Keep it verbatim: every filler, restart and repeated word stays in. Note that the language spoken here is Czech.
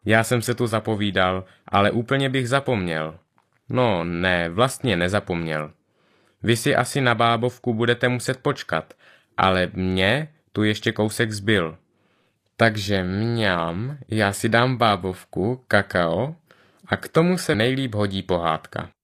Já jsem se tu zapovídal, ale úplně bych zapomněl. No, ne, vlastně nezapomněl. Vy si asi na bábovku budete muset počkat, ale mně tu ještě kousek zbyl. Takže mňam, já si dám bábovku, kakao a k tomu se nejlíp hodí pohádka.